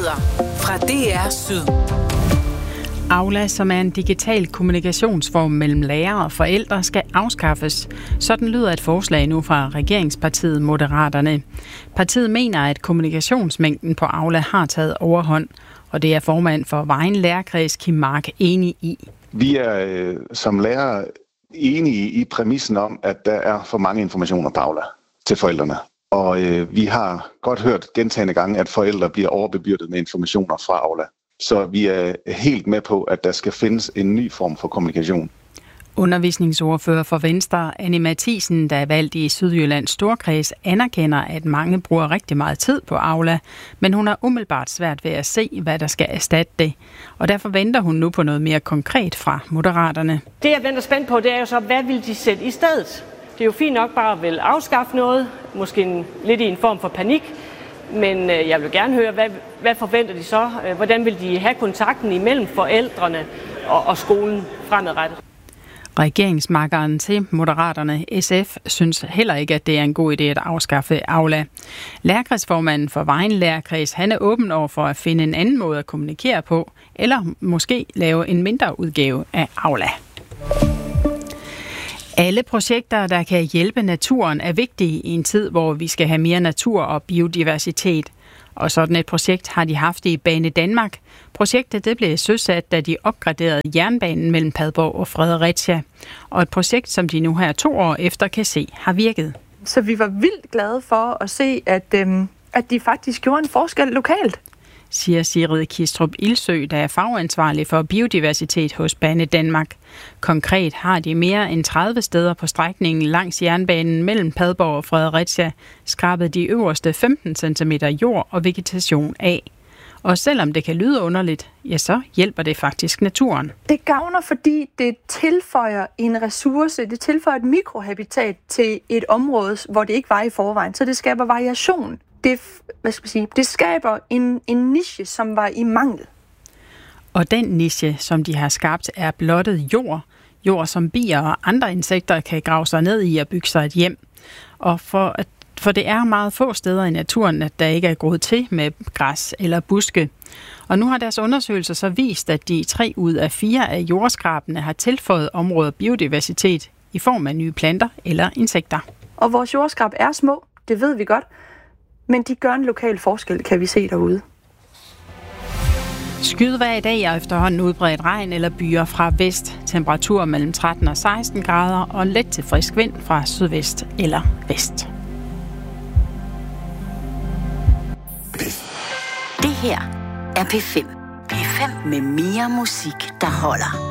Nyheder fra DR Syd. Aula, som er en digital kommunikationsform mellem lærere og forældre, skal afskaffes. Sådan lyder et forslag nu fra regeringspartiet Moderaterne. Partiet mener, at kommunikationsmængden på Aula har taget overhånd, og det er formand for Vejen Lærerkreds Kim Mark enig i. Vi er som lærere enige i præmissen om, at der er for mange informationer på Aula til forældrene. Og vi har godt hørt gentagne gange, at forældre bliver overbebyrdet med informationer fra Aula. Så vi er helt med på, at der skal findes en ny form for kommunikation. Undervisningsordfører for Venstre, Anne Mathisen, der er valgt i Sydjyllands Storkreds, anerkender, at mange bruger rigtig meget tid på Aula, men hun har umiddelbart svært ved at se, hvad der skal erstatte det. Og derfor venter hun nu på noget mere konkret fra Moderaterne. Det, jeg venter spændt på, det er jo så, hvad vil de sætte i stedet? Det er jo fint nok bare at vil afskaffe noget, måske lidt i en form for panik, men jeg vil gerne høre, hvad forventer de så? Hvordan vil de have kontakten imellem forældrene og skolen fremadrettet? Regeringsmakkeren til Moderaterne, SF, synes heller ikke, at det er en god idé at afskaffe Aula. Lærerkredsformanden for Vejen Lærerkreds, han er åben over for at finde en anden måde at kommunikere på, eller måske lave en mindre udgave af Aula. Alle projekter, der kan hjælpe naturen, er vigtige i en tid, hvor vi skal have mere natur og biodiversitet. Og sådan et projekt har de haft i Banedanmark. Projektet det blev søsat, da de opgraderede jernbanen mellem Padborg og Fredericia. Og et projekt, som de nu her 2 år efter kan se, har virket. Så vi var vildt glade for at se, at de faktisk gjorde en forskel lokalt, siger Sigrid Kistrup Ildsø, der er fagansvarlig for biodiversitet hos Banedanmark. Konkret har de mere end 30 steder på strækningen langs jernbanen mellem Padborg og Fredericia skrabet de øverste 15 cm jord og vegetation af. Og selvom det kan lyde underligt, ja, så hjælper det faktisk naturen. Det gavner, fordi det tilføjer en ressource, det tilføjer et mikrohabitat til et område, hvor det ikke var i forvejen, så det skaber variation. Det skaber en niche, som var i mangel. Og den niche, som de har skabt, er blottet jord. Jord, som bier og andre insekter kan grave sig ned i og bygge sig et hjem. Og for det er meget få steder i naturen, at der ikke er groet til med græs eller buske. Og nu har deres undersøgelser så vist, at de 3 ud af 4 af jordskrabene har tilføjet områder biodiversitet i form af nye planter eller insekter. Og vores jordskrab er små, det ved vi godt. Men de gør en lokal forskel, kan vi se derude. Skydevejr i dag er efterhånden udbredt regn eller byer fra vest. Temperatur mellem 13 og 16 grader og let til frisk vind fra sydvest eller vest. Det her er P5. P5 med mere musik, der holder.